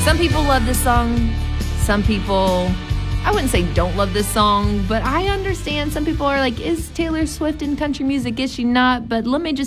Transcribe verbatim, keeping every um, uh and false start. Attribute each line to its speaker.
Speaker 1: Some people love this song. Some people, I wouldn't say don't love this song, but I understand some people are like, is Taylor Swift in country music? Is she not? But let me just